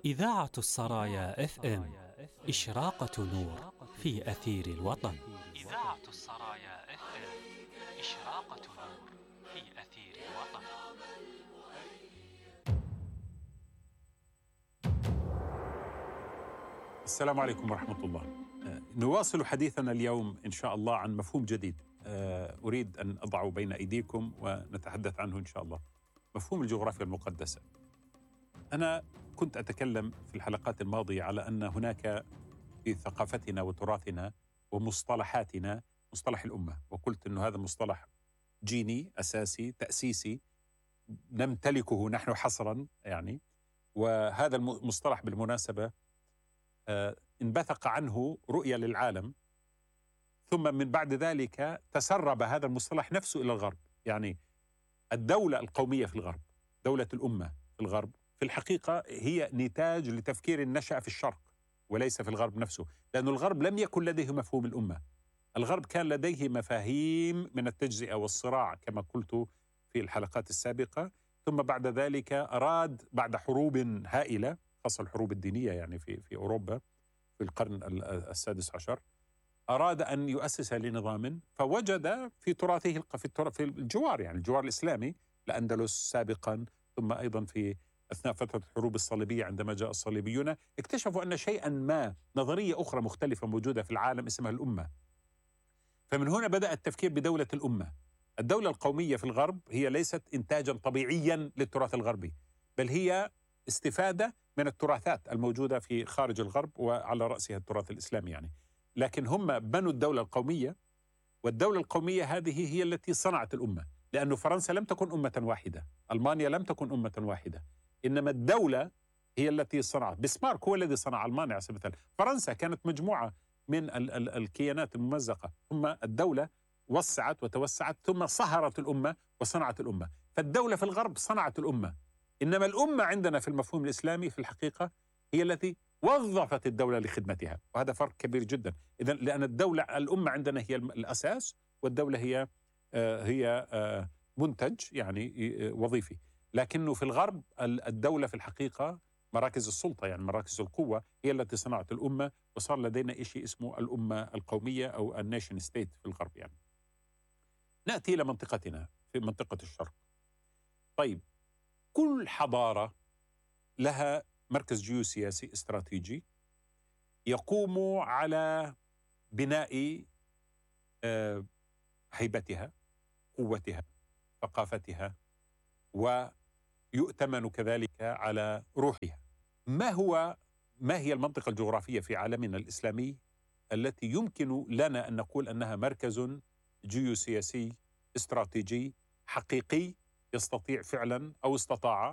إذاعة السرايا FM إشراقة نور في أثير الوطن. إذاعة السرايا FM إشراقة نور في أثير الوطن. السلام عليكم ورحمة الله. نواصل حديثنا اليوم إن شاء الله عن مفهوم جديد أريد أن أضعه بين أيديكم ونتحدث عنه إن شاء الله، مفهوم الجغرافيا المقدسة. أنا كنت أتكلم في الحلقات الماضية على أن هناك في ثقافتنا وتراثنا ومصطلحاتنا مصطلح الأمة، وقلت أن هذا مصطلح جيني أساسي تأسيسي نمتلكه نحن حصرا يعني. وهذا المصطلح بالمناسبة انبثق عنه رؤية للعالم، ثم من بعد ذلك تسرب هذا المصطلح نفسه إلى الغرب. يعني الدولة القومية في الغرب، دولة الأمة في الغرب، في الحقيقة هي نتاج لتفكير نشأ في الشرق وليس في الغرب نفسه، لأن الغرب لم يكن لديه مفهوم الأمة. الغرب كان لديه مفاهيم من التجزئة والصراع كما قلت في الحلقات السابقة، ثم بعد ذلك أراد بعد حروب هائلة، خاصة الحروب الدينية يعني في أوروبا في القرن السادس عشر، أراد أن يؤسس لنظام، فوجد في تراثه في الجوار، يعني الجوار الإسلامي، الأندلس سابقا، ثم أيضا في أثناء فترة الحروب الصليبية عندما جاء الصليبيون اكتشفوا أن شيئا ما، نظرية أخرى مختلفة موجودة في العالم اسمها الأمة. فمن هنا بدأ التفكير بدولة الأمة. الدولة القومية في الغرب هي ليست إنتاجا طبيعيا للتراث الغربي، بل هي استفادة من التراثات الموجودة في خارج الغرب وعلى رأسها التراث الإسلامي يعني. لكن هم بنوا الدولة القومية، والدولة القومية هذه هي التي صنعت الأمة، لأن فرنسا لم تكن أمة واحدة، ألمانيا لم تكن أمة واحدة، إنما الدولة هي التي صنعت. بسمارك هو الذي صنع ألمانيا على سبيل المثال. فرنسا كانت مجموعة من الكيانات الممزقة، ثم الدولة وسعت وتوسعت، ثم صهرت الأمة وصنعت الأمة. فالدولة في الغرب صنعت الأمة، إنما الأمة عندنا في المفهوم الإسلامي في الحقيقة هي التي وظفت الدولة لخدمتها، وهذا فرق كبير جدا. إذن لأن الأمة عندنا هي الأساس، والدولة هي منتج يعني وظيفي. لكنه في الغرب الدولة في الحقيقة مراكز السلطة، يعني مراكز القوة، هي التي صنعت الأمة، وصار لدينا شيء اسمه الأمة القومية أو النيشن ستيت في الغرب يعني. نأتي إلى منطقتنا في منطقة الشرق. طيب، كل حضارة لها مركز جيوسياسي استراتيجي يقوم على بناء هيبتها، قوتها، ثقافتها، ويؤتمن كذلك على روحها. ما هي المنطقة الجغرافية في عالمنا الإسلامي التي يمكن لنا أن نقول أنها مركز جيوسياسي استراتيجي حقيقي يستطيع فعلا أو استطاع